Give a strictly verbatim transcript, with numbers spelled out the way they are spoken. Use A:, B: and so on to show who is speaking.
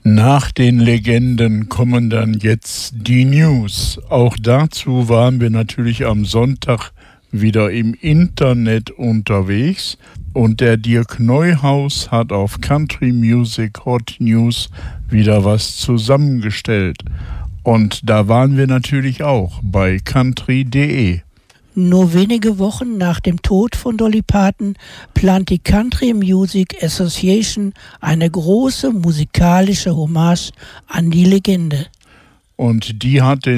A: Nach den Legenden kommen dann jetzt die News. Auch dazu waren wir natürlich am Sonntag wieder im Internet unterwegs und der Dirk Neuhaus hat auf Country Music Hot News wieder was zusammengestellt. Und da waren wir natürlich auch bei country punkt de.
B: Nur wenige Wochen nach dem Tod von Dolly Parton plant die Country Music Association eine große musikalische Hommage an die Legende.
A: Und die hat den